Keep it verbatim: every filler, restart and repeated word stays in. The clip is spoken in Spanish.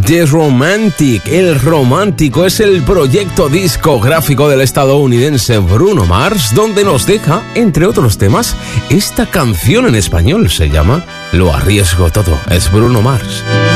The Romantic. El Romántico es el proyecto discográfico del estadounidense Bruno Mars, donde nos deja, entre otros temas, esta canción en español. Se llama Lo arriesgo todo. Es Bruno Mars.